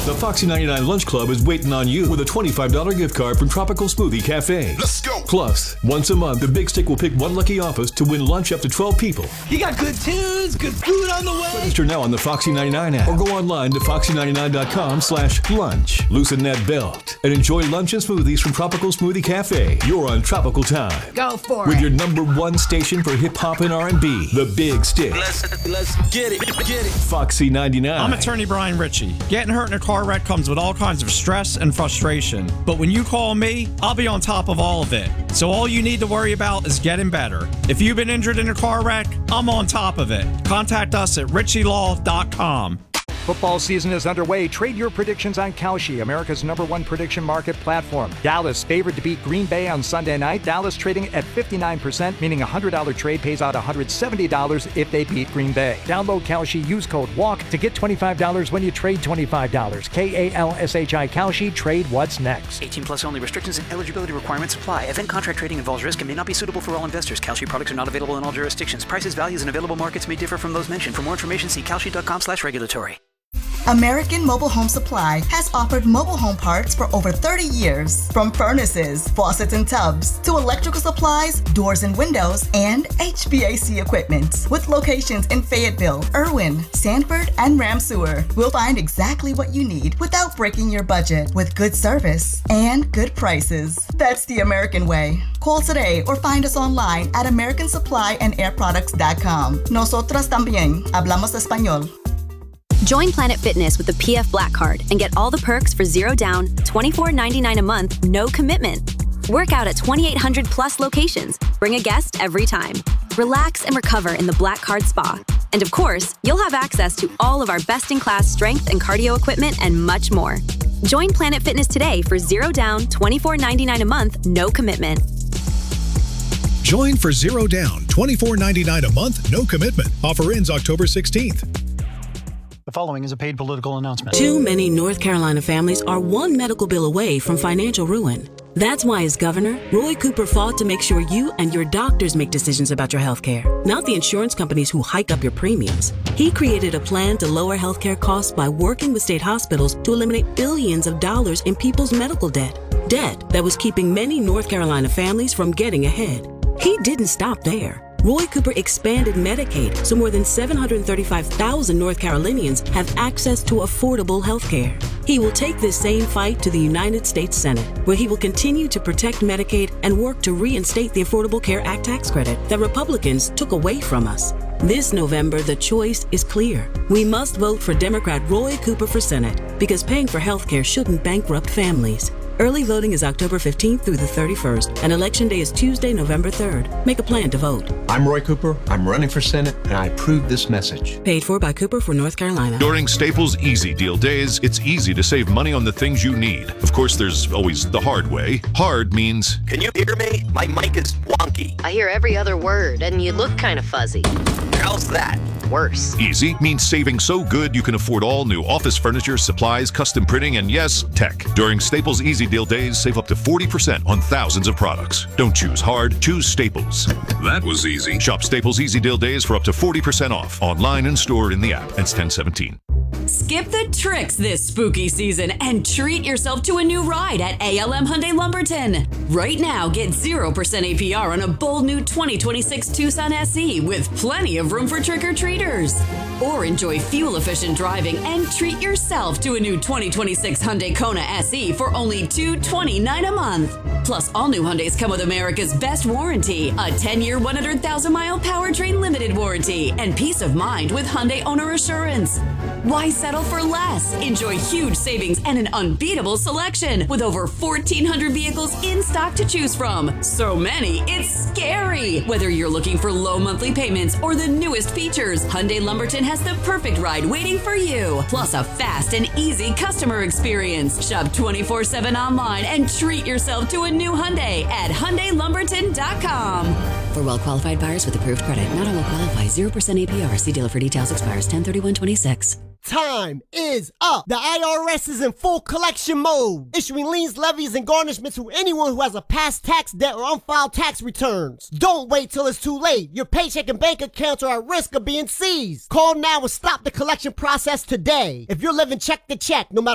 The Foxy 99 Lunch Club is waiting on you with a $25 gift card from Tropical Smoothie Cafe. Let's go! Plus, once a month, the Big Stick will pick one lucky office to win lunch up to 12 people. You got good tunes, good food on the way. Register now on the Foxy 99 app or go online to foxy99.com/lunch. Loosen that belt and enjoy lunch and smoothies from Tropical Smoothie Cafe. You're on Tropical Time. Go for With it. your #1 station for hip-hop and R&B, The Big Stick. Let's get it. Foxy 99. I'm attorney Brian Ritchie. Getting hurt in a car wreck comes with all kinds of stress and frustration. But when you call me, I'll be on top of all of it. So all you need to worry about is getting better. If you've been injured in a car wreck, I'm on top of it. Contact us at ritchielaw.com. Football season is underway. Trade your predictions on Kalshi, America's #1 prediction market platform. Dallas favored to beat Green Bay on Sunday night. Dallas trading at 59%, meaning a $100 trade pays out $170 if they beat Green Bay. Download Kalshi, use code WALK to get $25 when you trade $25. KALSHI Kalshi, trade what's next. 18 plus only. Restrictions and eligibility requirements apply. Event contract trading involves risk and may not be suitable for all investors. Kalshi products are not available in all jurisdictions. Prices, values, and available markets may differ from those mentioned. For more information, see kalshi.com/regulatory. American Mobile Home Supply has offered mobile home parts for over 30 years. From furnaces, faucets and tubs, to electrical supplies, doors and windows, and HVAC equipment. With locations in Fayetteville, Irwin, Sanford, and Ramseur, we'll find exactly what you need without breaking your budget, with good service and good prices. That's the American way. Call today or find us online at americansupplyandairproducts.com. Nosotras también hablamos español. Join Planet Fitness with the PF Black Card and get all the perks for $0 down, $24.99 a month, no commitment. Work out at 2,800 plus locations. Bring a guest every time. Relax and recover in the Black Card Spa. And of course, you'll have access to all of our best-in-class strength and cardio equipment and much more. Join Planet Fitness today for $0 down, $24.99 a month, no commitment. Join for $0 down, $24.99 a month, no commitment. Offer ends October 16th. The following is a paid political announcement. Too many North Carolina families are one medical bill away from financial ruin. That's why, as governor, Roy Cooper fought to make sure you and your doctors make decisions about your health care, not the insurance companies who hike up your premiums. He created a plan to lower health care costs by working with state hospitals to eliminate billions of dollars in people's medical debt. Debt that was keeping many North Carolina families from getting ahead. He didn't stop there. Roy Cooper expanded Medicaid so more than 735,000 North Carolinians have access to affordable health care. He will take this same fight to the United States Senate, where he will continue to protect Medicaid and work to reinstate the Affordable Care Act tax credit that Republicans took away from us. This November, the choice is clear. We must vote for Democrat Roy Cooper for Senate because paying for health care shouldn't bankrupt families. Early voting is October 15th through the 31st, and Election Day is Tuesday, November 3rd. Make a plan to vote. I'm Roy Cooper. I'm running for Senate, and I approve this message. Paid for by Cooper for North Carolina. During Staples Easy Deal Days, it's easy to save money on the things you need. Of course, there's always the hard way. Hard means... Can you hear me? My mic is wonky. I hear every other word, and you look kind of fuzzy. How's that? Worse. Easy means saving so good you can afford all new office furniture, supplies, custom printing, and yes, tech. During Staples Easy Deal Days, save up to 40% on thousands of products. Don't choose hard, choose Staples. That was easy. Shop Staples Easy Deal Days for up to 40% off. Online and store in the app. It's 10/17. Skip the tricks this spooky season and treat yourself to a new ride at ALM Hyundai Lumberton. Right now, get 0% APR on a bold new 2026 Tucson SE with plenty of room for trick-or-treaters. Or enjoy fuel-efficient driving and treat yourself to a new 2026 Hyundai Kona SE for only $229 a month. Plus, all new Hyundais come with America's best warranty, a 10-year, 100,000-mile powertrain limited warranty, and peace of mind with Hyundai Owner Assurance. Why settle for less? Enjoy huge savings and an unbeatable selection with over 1,400 vehicles in stock to choose from. So many, it's scary. Whether you're looking for low monthly payments or the newest features, Hyundai Lumberton has the perfect ride waiting for you. Plus a fast and easy customer experience. Shop 24/7 online and treat yourself to a new Hyundai at HyundaiLumberton.com. For well-qualified buyers with approved credit, not all will qualify. 0% APR. See dealer for details. Expires 10/31/26. Time is up. The IRS is in full collection mode, issuing liens, levies, and garnishments to anyone who has a past tax debt or unfiled tax returns. Don't wait till it's too late. Your paycheck and bank accounts are at risk of being seized. Call now and stop the collection process today. If you're living check to check, no matter